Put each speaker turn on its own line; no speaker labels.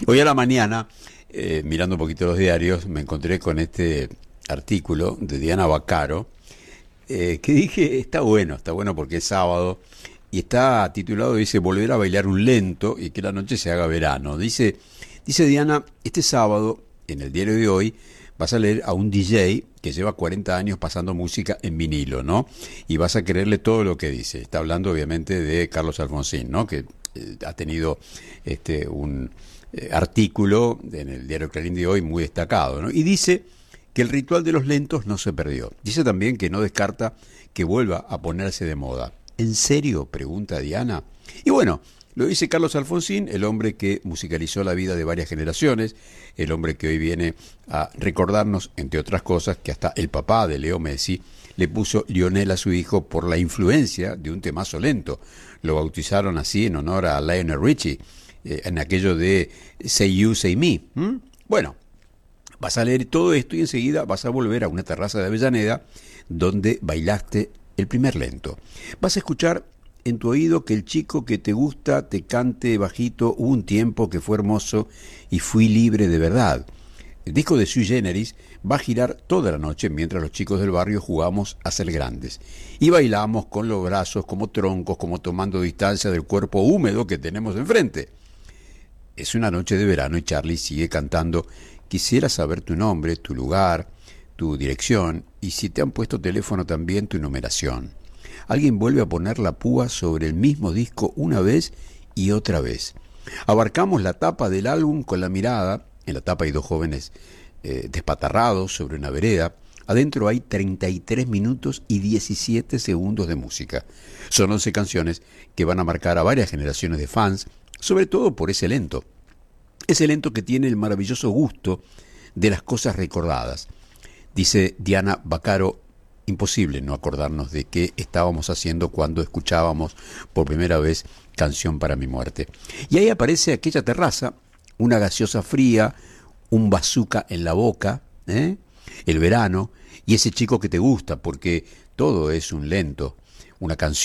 Hoy a la mañana, mirando un poquito los diarios, me encontré con este artículo de Diana Baccaro, que dije, está bueno porque es sábado, y está titulado, dice, volver a bailar un lento y que la noche se haga verano. Dice Diana, este sábado, en el diario de hoy, vas a leer a un DJ que lleva 40 años pasando música en vinilo, ¿no? Y vas a creerle todo lo que dice. Está hablando, obviamente, de Carlos Alfonsín, ¿no? Que ha tenido un artículo en el diario Clarín de hoy muy destacado, ¿no? Y dice que el ritual de los lentos no se perdió. Dice también que no descarta que vuelva a ponerse de moda. ¿En serio?, pregunta Diana. Y bueno, lo dice Carlos Alfonsín, el hombre que musicalizó la vida de varias generaciones, el hombre que hoy viene a recordarnos, entre otras cosas, que hasta el papá de Leo Messi le puso Lionel a su hijo por la influencia de un temazo lento. Lo bautizaron así en honor a Lionel Richie, en aquello de Say You, Say Me. Bueno, vas a leer todo esto y enseguida vas a volver a una terraza de Avellaneda donde bailaste el primer lento. Vas a escuchar en tu oído que el chico que te gusta te cante bajito hubo un tiempo que fue hermoso y fui libre de verdad. El disco de Sui Generis va a girar toda la noche mientras los chicos del barrio jugamos a ser grandes. Y bailamos con los brazos como troncos, como tomando distancia del cuerpo húmedo que tenemos enfrente. Es una noche de verano y Charlie sigue cantando. Quisiera saber tu nombre, tu lugar, tu dirección y si te han puesto teléfono también tu numeración. Alguien vuelve a poner la púa sobre el mismo disco una vez y otra vez. Abarcamos la tapa del álbum con la mirada. En la tapa hay dos jóvenes despatarrados sobre una vereda. Adentro hay 33 minutos y 17 segundos de música. Son 11 canciones que van a marcar a varias generaciones de fans, sobre todo por ese lento. Ese lento que tiene el maravilloso gusto de las cosas recordadas. Dice Diana Baccaro, imposible no acordarnos de qué estábamos haciendo cuando escuchábamos por primera vez Canción para mi muerte. Y ahí aparece aquella terraza, una gaseosa fría, un bazooka en la boca, el verano, y ese chico que te gusta, porque todo es un lento, una canción.